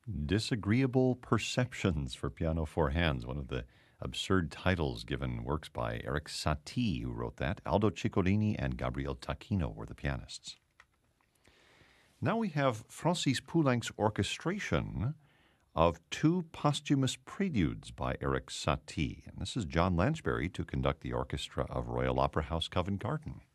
Disagreeable Perceptions for Piano Four Hands, one of the absurd titles given works by Erik Satie, who wrote that. Aldo Ciccolini and Gabriel Tacchino were the pianists. Now we have Francis Poulenc's orchestration of two posthumous preludes by Erik Satie. And this is John Lansbury to conduct the orchestra of Royal Opera House Covent Garden.